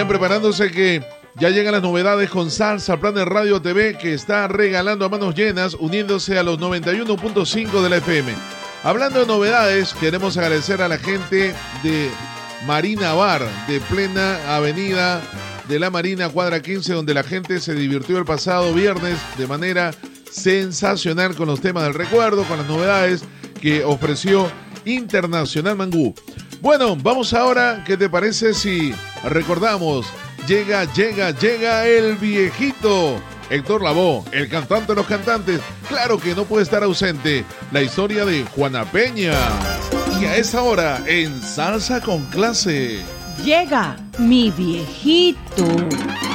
Vayan preparándose que ya llegan las novedades con Salsa Planet Radio TV, que está regalando a manos llenas, uniéndose a los 91.5 de la FM. Hablando de novedades, queremos agradecer a la gente de Marina Bar, de plena avenida de la Marina, cuadra 15, donde la gente se divirtió el pasado viernes de manera sensacional con los temas del recuerdo, con las novedades que ofreció Internacional Mangú. Bueno, vamos ahora, ¿qué te parece si recordamos? Llega el viejito Héctor Lavoe, el cantante de los cantantes. Claro que no puede estar ausente la historia de Juana Peña. Y a esa hora, en Salsa con Clase, llega mi viejito.